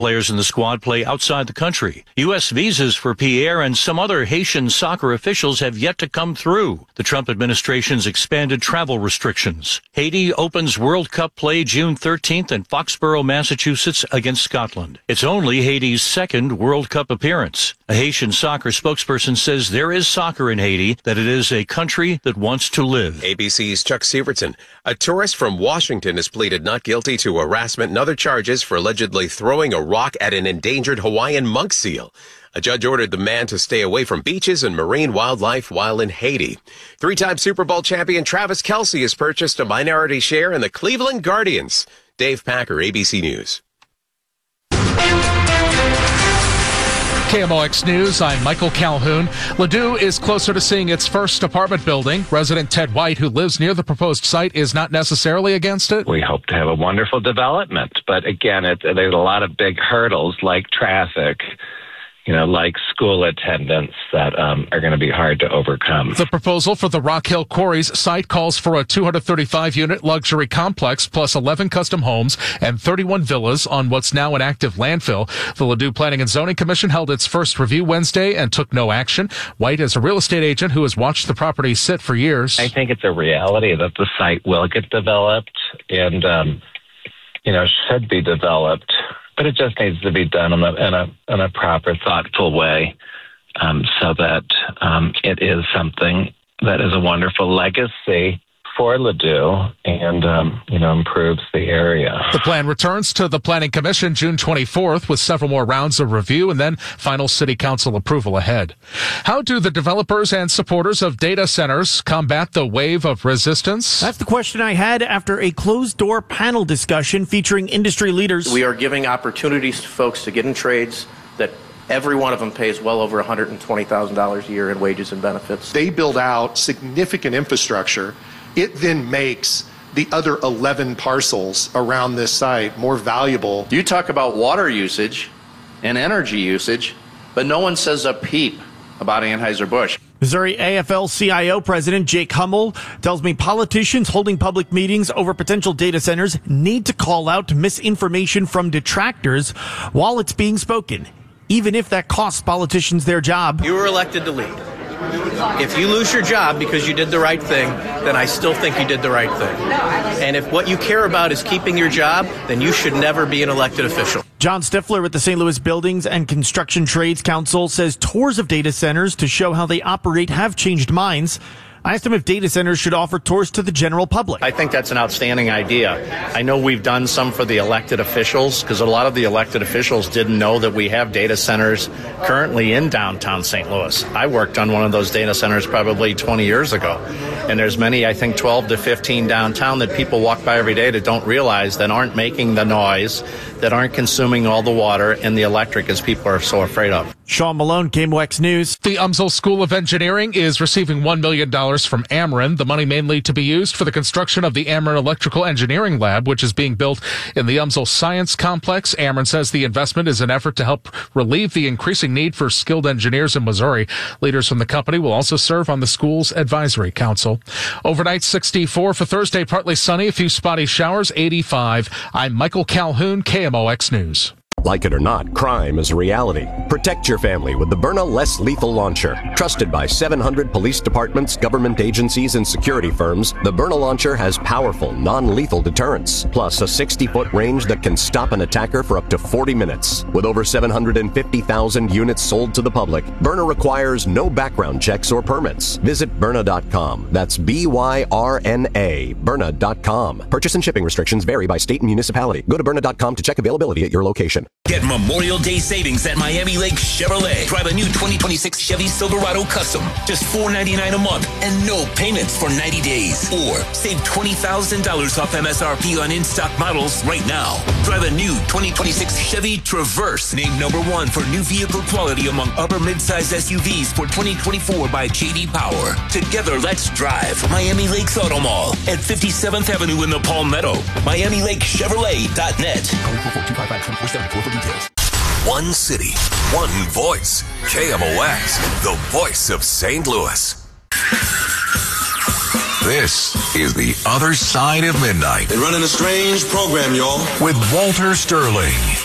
Players in the squad play outside the country. U.S. visas for Pierre and some other Haitian soccer officials have yet to come through. The Trump administration's expanded travel restrictions. Haiti opens World Cup play June 13th in Foxborough, Massachusetts against Scotland. It's only Haiti's second World Cup appearance. A Haitian soccer spokesperson says there is soccer in Haiti, that it is a country that wants to live. ABC's Chuck Severson. A tourist from Washington has pleaded not guilty to harassment and other charges for allegedly throwing a rock at an endangered Hawaiian monk seal. A judge ordered the man to stay away from beaches and marine wildlife while in Haiti. Three-time Super Bowl champion Travis Kelce has purchased a minority share in the Cleveland Guardians. Dave Packer, ABC News. KMOX News, I'm Michael Calhoun. Ladue is closer to seeing its first apartment building. Resident Ted White, who lives near the proposed site, is not necessarily against it. We hope to have a wonderful development, but again, there's a lot of big hurdles like traffic, like school attendance that are going to be hard to overcome. The proposal for the Rock Hill Quarries site calls for a 235-unit luxury complex plus 11 custom homes and 31 villas on what's now an active landfill. The Ladue Planning and Zoning Commission held its first review Wednesday and took no action. White is a real estate agent who has watched the property sit for years. I think it's a reality that the site will get developed and, should be developed. But it just needs to be done in a proper, thoughtful way, so that it is something that is a wonderful legacy for Ladue and, improves the area. The plan returns to the Planning Commission June 24th with several more rounds of review and then final City Council approval ahead. How do the developers and supporters of data centers combat the wave of resistance? That's the question I had after a closed-door panel discussion featuring industry leaders. We are giving opportunities to folks to get in trades that every one of them pays well over $120,000 a year in wages and benefits. They build out significant infrastructure. It then makes the other 11 parcels around this site more valuable. You talk about water usage and energy usage, but no one says a peep about Anheuser-Busch. Missouri AFL-CIO President Jake Hummel tells me politicians holding public meetings over potential data centers need to call out misinformation from detractors while it's being spoken, even if that costs politicians their job. You were elected to lead. If you lose your job because you did the right thing, then I still think you did the right thing. And if what you care about is keeping your job, then you should never be an elected official. John Stifler with the St. Louis Buildings and Construction Trades Council says tours of data centers to show how they operate have changed minds. I asked him if data centers should offer tours to the general public. I think that's an outstanding idea. I know we've done some for the elected officials because a lot of the elected officials didn't know that we have data centers currently in downtown St. Louis. I worked on one of those data centers probably 20 years ago. And there's many, I think 12 to 15 downtown that people walk by every day that don't realize that aren't making the noise, that aren't consuming all the water and the electric as people are so afraid of. Sean Malone, KMOX News. The UMSL School of Engineering is receiving $1 million from Ameren, the money mainly to be used for the construction of the Ameren Electrical Engineering Lab, which is being built in the UMSL Science Complex. Ameren says the investment is an effort to help relieve the increasing need for skilled engineers in Missouri. Leaders from the company will also serve on the school's advisory council. Overnight 64 for Thursday, partly sunny, a few spotty showers, 85. I'm Michael Calhoun, KMOX News. Like it or not, crime is a reality. Protect your family with the Byrna Less Lethal Launcher. Trusted by 700 police departments, government agencies, and security firms, the Byrna Launcher has powerful, non-lethal deterrence, plus a 60-foot range that can stop an attacker for up to 40 minutes. With over 750,000 units sold to the public, Byrna requires no background checks or permits. Visit Byrna.com. That's B-Y-R-N-A, Byrna.com. Purchase and shipping restrictions vary by state and municipality. Go to Byrna.com to check availability at your location. Get Memorial Day savings at Miami Lake Chevrolet. Drive a new 2026 Chevy Silverado Custom. Just $499 a month and no payments for 90 days. Or save $20,000 off MSRP on in-stock models right now. Drive a new 2026 Chevy Traverse. Named #1 for new vehicle quality among upper mid-size SUVs for 2024 by J.D. Power. Together, let's drive. Miami Lakes Auto Mall at 57th Avenue in the Palmetto. MiamiLakeChevrolet.net. For details. One city, one voice. KMOX, the voice of St. Louis. This is The Other Side of Midnight. They're running a strange program, y'all. With Walter Sterling.